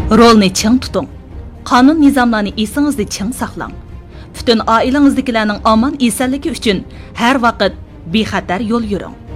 Rolni ching tuting. Qonun nizomlarni esingizda ching saqlang. Butun oilangizdagilarning omon esanligi uchun har vaqt bexatar yo'l yuring.